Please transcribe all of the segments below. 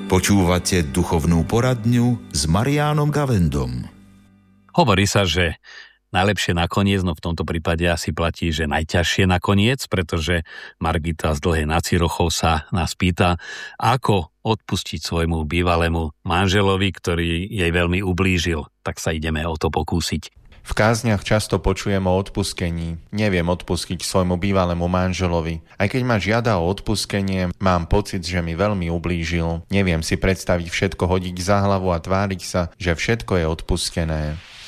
Počúvate duchovnú poradňu s Mariánom Gavendom. Hovorí sa, že najlepšie nakoniec, no v tomto prípade asi platí, že najťažšie nakoniec, pretože Margita z Dlhej nad Cirochou sa nás pýta, ako odpustiť svojmu bývalému manželovi, ktorý jej veľmi ublížil. Tak sa ideme o to pokúsiť. V kázniach často počujem o odpustení. Neviem odpustiť svojmu bývalému manželovi. Aj keď ma žiada o odpustenie, mám pocit, že mi veľmi ublížil. Neviem si predstaviť všetko hodiť za hlavu a tváriť sa, že všetko je odpustené.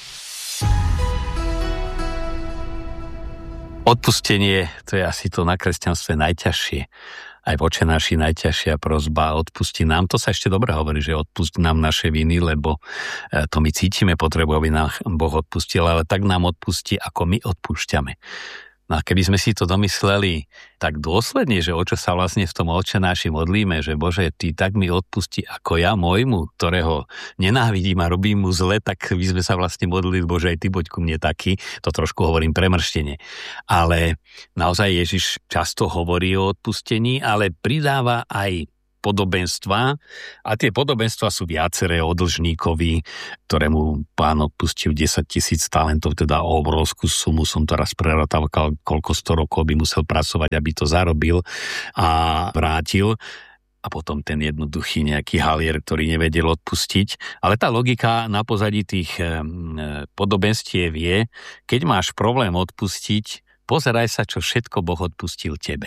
Odpustenie, to je asi to na kresťanstve najťažšie. Aj v Otčenáši najťažšia prosba, odpusti nám. To sa ešte dobre hovorí, že odpusti nám naše viny, lebo to my cítime potrebu, aby nám Boh odpustil, ale tak nám odpustí, ako my odpúšťame. No a keby sme si to domysleli tak dôsledne, že o čo sa vlastne v tom Otčenáši modlíme, že Bože, Ty tak mi odpusti ako ja môjmu, ktorého nenávidím a robím mu zle, tak by sme sa vlastne modlili, Bože, aj Ty buď ku mne taký, to trošku hovorím premrštene. Ale naozaj Ježiš často hovorí o odpustení, ale pridáva aj podobenstva a tie podobenstva sú viaceré o dlžníkovi, ktorému pán odpustil 10 000 talentov, teda obrovskú sumu, som to raz preratal, koľko 100 rokov by musel pracovať, aby to zarobil a vrátil. A potom ten jednoduchý nejaký halier, ktorý nevedel odpustiť. Ale tá logika na pozadí tých podobenstiev je, keď máš problém odpustiť, pozeraj sa, čo všetko Boh odpustil tebe.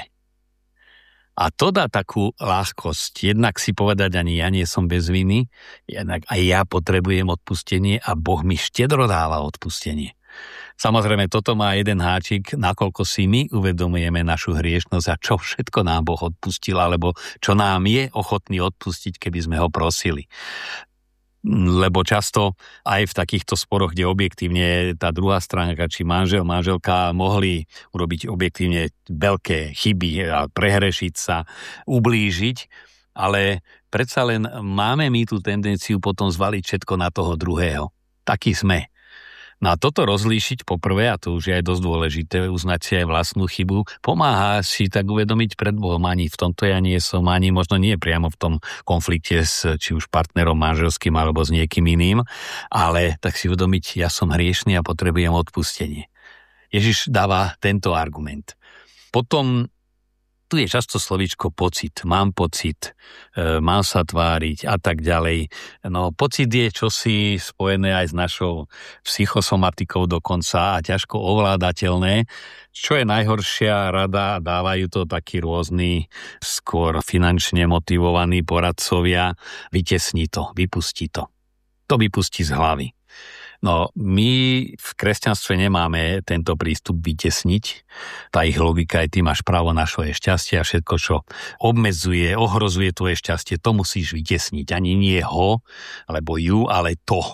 A to dá takú láskosť. Jednak si povedať, ani ja nie som bez viny, jednak aj ja potrebujem odpustenie a Boh mi štedro dáva odpustenie. Samozrejme, toto má jeden háčik, nakoľko si my uvedomujeme našu hriešnosť a čo všetko nám Boh odpustil, alebo čo nám je ochotný odpustiť, keby sme ho prosili. Lebo často aj v takýchto sporoch, kde objektívne tá druhá stránka, či manžel, manželka mohli urobiť objektívne veľké chyby a prehrešiť sa, ublížiť, ale predsa len máme my tú tendenciu potom zvaliť všetko na toho druhého. Takí sme. No a toto rozlíšiť poprvé, a to už je aj dosť dôležité, uznať si aj vlastnú chybu, pomáha si tak uvedomiť pred Bohom, ani v tomto ja nie som, ani možno nie priamo v tom konflikte s či už partnerom manželským alebo s niekým iným, ale tak si uvedomiť, ja som hriešný a potrebujem odpustenie. Ježiš dáva tento argument. Potom tu je často slovíčko pocit. Mám pocit, mám sa tváriť a tak ďalej. No pocit je čosi spojené aj s našou psychosomatikou dokonca a ťažko ovládateľné. Čo je najhoršia rada, dávajú to takí rôzni, skôr finančne motivovaní poradcovia, vytesni to, vypusti to. To vypustí z hlavy. No, my v kresťanstve nemáme tento prístup vytesniť. Tá ich logika je, ty máš právo na svoje šťastie a všetko, čo obmedzuje, ohrozuje tvoje šťastie, to musíš vytesniť. Ani nie ho, alebo ju, ale to.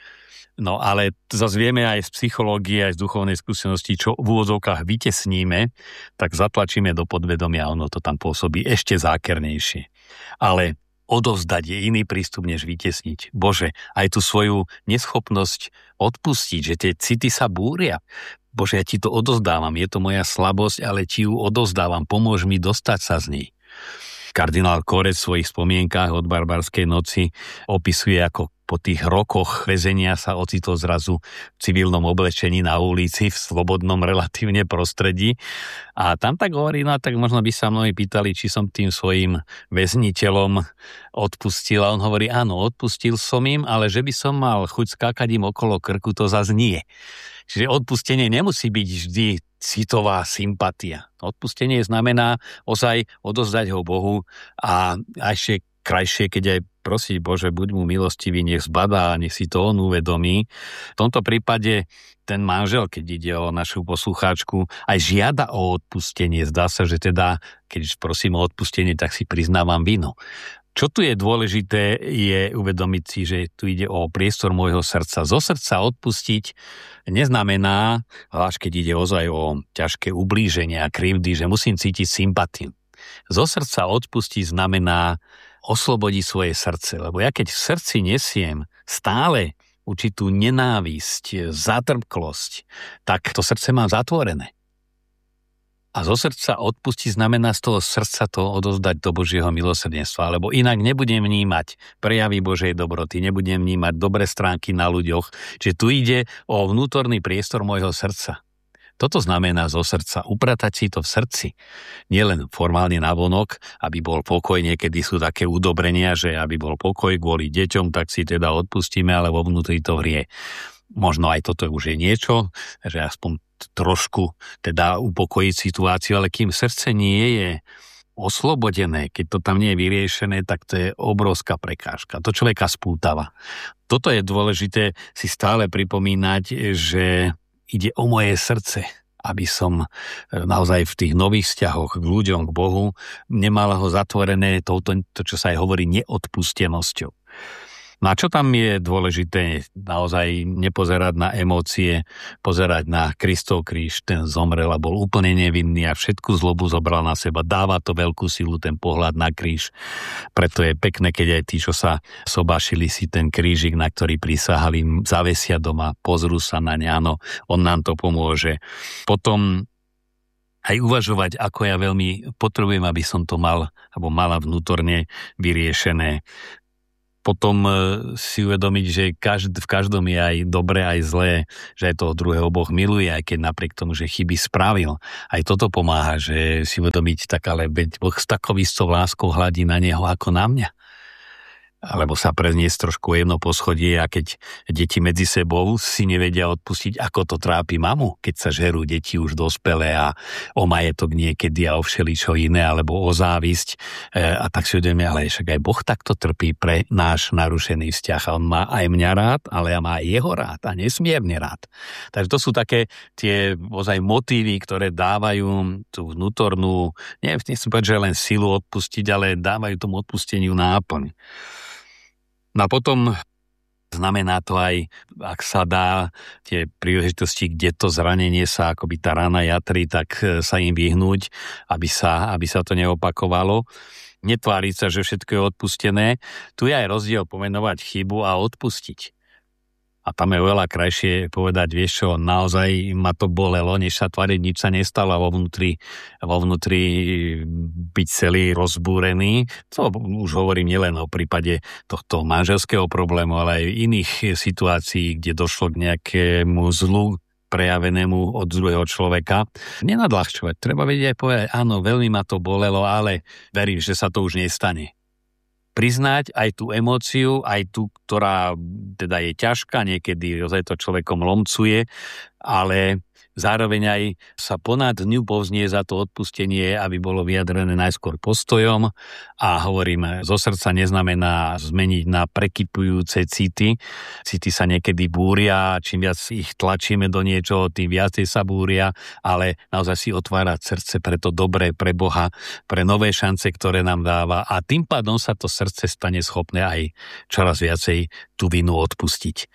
No, ale zase vieme aj z psychológie, aj z duchovnej skúsenosti, čo v úvodzovkách vytesníme, tak zatlačíme do podvedomia, ono to tam pôsobí ešte zákernejšie. Ale odovzdať je iný prístup, než vytesniť. Bože, aj tú svoju neschopnosť odpustiť, že tie city sa búria. Bože, ja ti to odovzdávam, je to moja slabosť, ale ti ju odovzdávam, pomôž mi dostať sa z nej. Kardinál Korec v svojich spomienkách od Barbarskej noci opisuje, ako po tých rokoch väzenia sa ocitol zrazu v civilnom oblečení na ulici, v slobodnom relatívne prostredí. A tam tak hovorí, no tak možno by sa mnohí pýtali, či som tým svojim väzniteľom odpustil. A on hovorí, áno, odpustil som im, ale že by som mal chuť skákať im okolo krku, to zase nie. Čiže odpustenie nemusí byť vždy citová sympatia. Odpustenie znamená ozaj odozdať ho Bohu a ešte krajšie, keď aj prosiť, Bože, buď mu milostivý, nech zbadá, nech si to on uvedomí. V tomto prípade ten manžel, keď ide o našu poslucháčku, aj žiada o odpustenie. Zdá sa, že teda, keď prosím o odpustenie, tak si priznávam vinu. Čo tu je dôležité, je uvedomiť si, že tu ide o priestor môjho srdca. Zo srdca odpustiť neznamená, zvlášť keď ide ozaj o ťažké ublíženie a krivdy, že musím cítiť sympatiu. Zo srdca odpustiť znamená oslobodiť svoje srdce, lebo ja keď v srdci nesiem stále určitú nenávisť, zatrpklosť, tak to srdce mám zatvorené. A zo srdca odpustiť znamená z toho srdca to odozdať do Božieho milosrdenstva, lebo inak nebudem vnímať prejavy Božej dobroty, nebudem vnímať dobré stránky na ľuďoch. Čiže tu ide o vnútorný priestor môjho srdca. Toto znamená zo srdca, upratať si to v srdci. Nielen formálne navonok, aby bol pokoj, niekedy sú také udobrenia, že aby bol pokoj kvôli deťom, tak si teda odpustíme, ale vo vnútri to vrie. Možno aj toto už je niečo, že aspoň trošku teda upokojiť situáciu, ale kým srdce nie je oslobodené, keď to tam nie je vyriešené, tak to je obrovská prekážka. To človeka spútava. Toto je dôležité si stále pripomínať, že ide o moje srdce, aby som naozaj v tých nových vzťahoch k ľuďom, k Bohu, nemal ho zatvorené to, čo sa aj hovorí, neodpustenosťou. No a čo tam je dôležité? Naozaj nepozerať na emócie, pozerať na Kristov kríž, ten zomrel a bol úplne nevinný a všetku zlobu zobral na seba. Dáva to veľkú silu, ten pohľad na kríž. Preto je pekné, keď aj tí, čo sa sobášili si ten krížik, na ktorý prisahali, zavesia doma, pozrú sa na ne, áno, on nám to pomôže. Potom aj uvažovať, ako ja veľmi potrebujem, aby som to mal, alebo mala vnútorne vyriešené. Potom si uvedomiť, že v každom je aj dobré, aj zlé, že aj toho druhého Boh miluje, aj keď napriek tomu, že chyby spravil. Aj toto pomáha, že si uvedomiť, tak ale Boh s takou istou láskou hladí na neho ako na mňa. Alebo sa prezniesť trošku jedno poschodie a keď deti medzi sebou si nevedia odpustiť, ako to trápi mamu, keď sa žerú deti už dospelé a o majetok niekedy a o všeličo iné, alebo o závisť. A tak si uvedomíme, ale však aj Boh takto trpí pre náš narušený vzťah. A on má aj mňa rád, ale ja má aj jeho rád a nesmierne rád. Takže to sú také tie ozaj motívy, ktoré dávajú tú vnútornú, nechcem povedať, že len silu odpustiť, ale dávajú tomu odpusteniu náplň. No a potom znamená to aj, ak sa dá tie príležitosti, kde to zranenie sa, akoby tá rana jatrí, tak sa im vyhnúť, aby sa to neopakovalo. Netváriť sa, že všetko je odpustené. Tu je aj rozdiel pomenovať chybu a odpustiť. A tam je veľa krajšie povedať, vieš čo, naozaj ma to bolelo, než sa tváriť, nič sa nestalo a vo vnútri byť celý rozbúrený. To už hovorím nielen o prípade tohto manželského problému, ale aj iných situácií, kde došlo k nejakému zlu prejavenému od druhého človeka. Nenadľahčovať, treba vedieť aj povedať, áno, veľmi ma to bolelo, ale verím, že sa to už nestane. Priznať aj tú emóciu, aj tú, ktorá teda je ťažká, niekedy ozaj to človekom lomcuje, ale zároveň aj sa ponad dňu povznie za to odpustenie, aby bolo vyjadrené najskôr postojom a hovorím, zo srdca neznamená zmeniť na prekypujúce city. City sa niekedy búria, čím viac ich tlačíme do niečoho, tým viacej sa búria, ale naozaj si otvárať srdce pre to dobré, pre Boha, pre nové šance, ktoré nám dáva a tým pádom sa to srdce stane schopné aj čoraz viacej tú vinu odpustiť.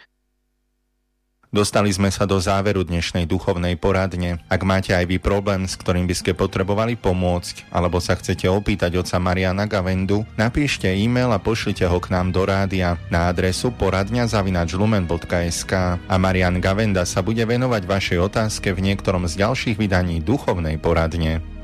Dostali sme sa do záveru dnešnej duchovnej poradne. Ak máte aj vy problém, s ktorým by ste potrebovali pomôcť, alebo sa chcete opýtať otca Mariana Gavendu, napíšte e-mail a pošlite ho k nám do rádia na adresu poradňa@lumen.sk a Marian Gavenda sa bude venovať vašej otázke v niektorom z ďalších vydaní duchovnej poradne.